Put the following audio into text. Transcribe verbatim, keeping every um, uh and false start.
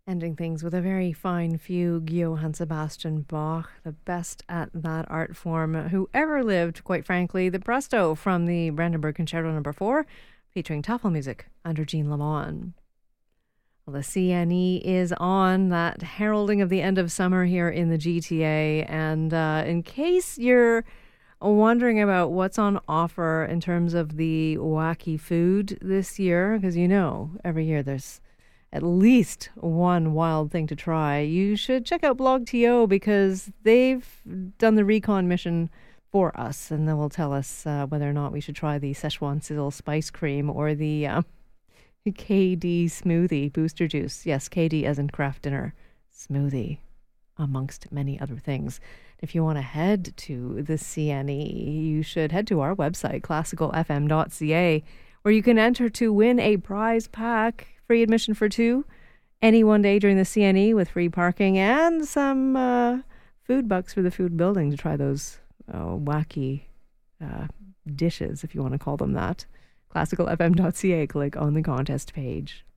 Ending things with a very fine fugue, Johann Sebastian Bach, the best at that art form who ever lived, quite frankly. The Presto from the Brandenburg Concerto Number four, featuring Tafel music under Jean Lamont. Well, the C N E is on, that heralding of the end of summer here in the G T A. And uh, in case you're wondering about what's on offer in terms of the wacky food this year, because you know, every year there's at least one wild thing to try, you should check out BlogTO because they've done the recon mission for us, and they will tell us uh, whether or not we should try the Szechuan Sizzle Spice Cream or the um, K D Smoothie Booster Juice. Yes, K D as in craft dinner smoothie, amongst many other things. If you want to head to the C N E, you should head to our website, classical f m dot c a, where you can enter to win a prize pack, free admission for two, any one day during the C N E with free parking and some uh, food bucks for the food building to try those uh, wacky uh, dishes, if you want to call them that. classical f m dot c a, click on the contest page.